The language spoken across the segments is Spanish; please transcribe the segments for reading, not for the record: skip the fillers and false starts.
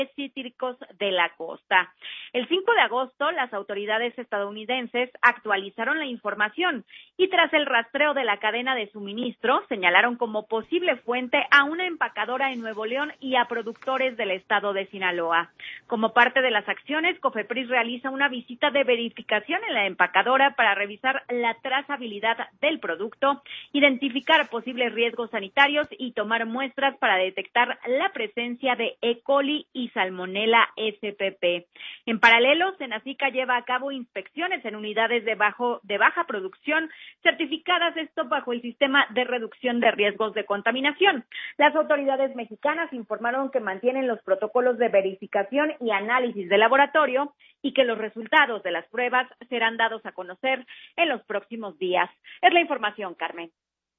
cítricos de la costa. El 5 de agosto, las autoridades estadounidenses actualizaron la información y tras el rastreo de la cadena de suministro, señalaron como posible fuente a una empacadora en Nuevo León y a productores del estado de Sinaloa. Como parte de las acciones, COFEPRIS realiza una visita de verificación en la empacadora para revisar la trazabilidad del producto, identificar posibles riesgos sanitarios y tomar muestras para detectar la presencia de E. coli y Salmonella spp. En paralelo, Senacica lleva a cabo inspecciones en unidades de baja producción, certificadas esto bajo el sistema de reducción de riesgos de contaminación. Las autoridades mexicanas informaron que mantienen los protocolos de verificación y análisis de laboratorio y que los resultados de las pruebas serán dados a conocer en los próximos días. Es la información, Carmen.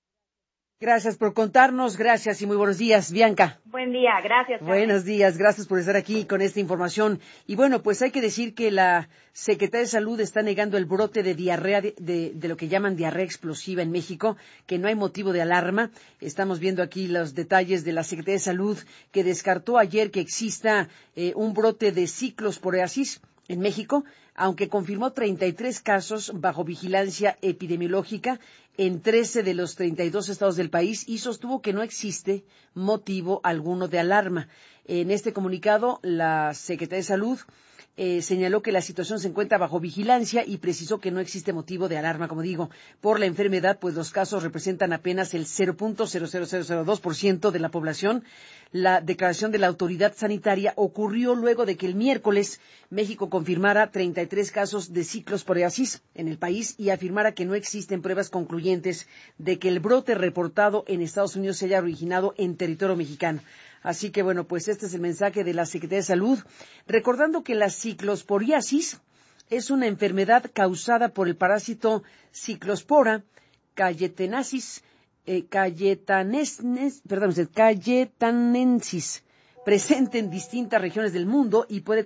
Gracias por contarnos, gracias y muy buenos días, Bianca. Buen día, gracias, Carmen. Buenos días, gracias por estar aquí con esta información. Y bueno, pues hay que decir que la Secretaría de Salud está negando el brote de diarrea, de lo que llaman diarrea explosiva en México, que no hay motivo de alarma. Estamos viendo aquí los detalles de la Secretaría de Salud, que descartó ayer que exista un brote de ciclosporiasis en México, aunque confirmó 33 casos bajo vigilancia epidemiológica en 13 de los 32 estados del país y sostuvo que no existe motivo alguno de alarma. En este comunicado, la Secretaría de Salud señaló que la situación se encuentra bajo vigilancia y precisó que no existe motivo de alarma, como digo, por la enfermedad, pues los casos representan apenas el 0.00002% de la población. La declaración de la autoridad sanitaria ocurrió luego de que el miércoles México confirmara 33 casos de ciclosporiasis en el país y afirmara que no existen pruebas concluyentes de que el brote reportado en Estados Unidos se haya originado en territorio mexicano. Así que, bueno, pues este es el mensaje de la Secretaría de Salud, recordando que la ciclosporiasis es una enfermedad causada por el parásito Cyclospora cayetanensis, presente en distintas regiones del mundo y puede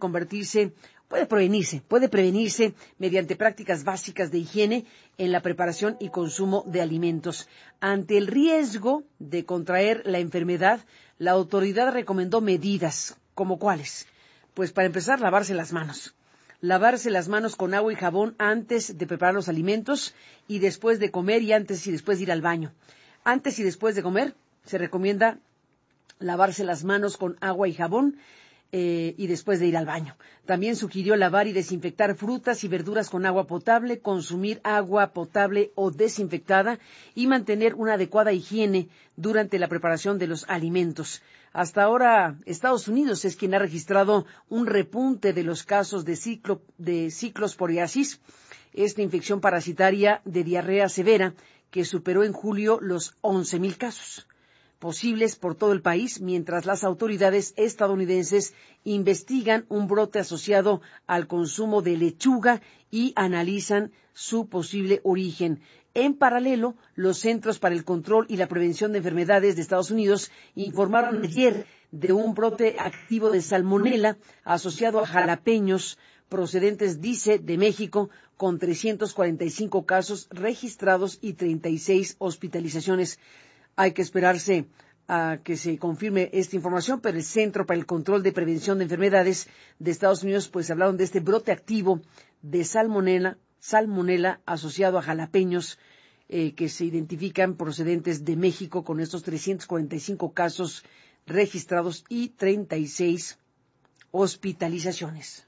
prevenirse mediante prácticas básicas de higiene en la preparación y consumo de alimentos. Ante el riesgo de contraer la enfermedad, la autoridad recomendó medidas, ¿como cuáles? Pues para empezar, lavarse las manos. Lavarse las manos con agua y jabón antes de preparar los alimentos y después de comer y antes y después de ir al baño. Antes y después de comer se recomienda lavarse las manos con agua y jabón y después de ir al baño. También sugirió lavar y desinfectar frutas y verduras con agua potable, consumir agua potable o desinfectada y mantener una adecuada higiene durante la preparación de los alimentos. Hasta ahora, Estados Unidos es quien ha registrado un repunte de los casos de ciclosporiasis, esta infección parasitaria de diarrea severa que superó en julio los 11,000 casos posibles por todo el país, mientras las autoridades estadounidenses investigan un brote asociado al consumo de lechuga y analizan su posible origen. En paralelo, los Centros para el Control y la Prevención de Enfermedades de Estados Unidos informaron ayer de un brote activo de salmonela asociado a jalapeños procedentes, dice, de México, con 345 casos registrados y 36 hospitalizaciones. Hay que esperarse a que se confirme esta información, pero el Centro para el Control de Prevención de Enfermedades de Estados Unidos pues hablaron de este brote activo de salmonela asociado a jalapeños que se identifican procedentes de México con estos 345 casos registrados y 36 hospitalizaciones.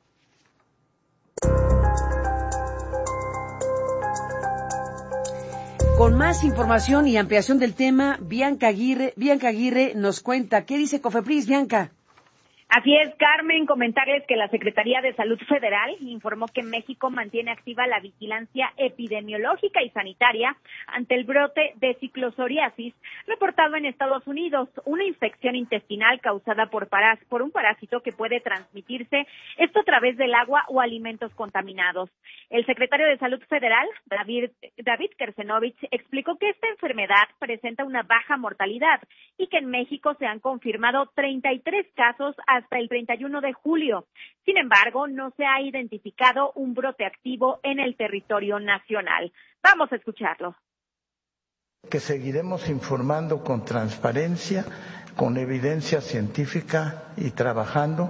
Con más información y ampliación del tema, Bianca Aguirre nos cuenta. ¿Qué dice COFEPRIS, Bianca? Así es, Carmen, comentarles que la Secretaría de Salud Federal informó que México mantiene activa la vigilancia epidemiológica y sanitaria ante el brote de ciclosporiasis reportado en Estados Unidos, una infección intestinal causada por un parásito que puede transmitirse esto a través del agua o alimentos contaminados. El secretario de Salud Federal, David Kersenovich, explicó que esta enfermedad presenta una baja mortalidad y que en México se han confirmado 33 casos hasta el 31 de julio. Sin embargo, no se ha identificado un brote activo en el territorio nacional. Vamos a escucharlo. Que seguiremos informando con transparencia, con evidencia científica y trabajando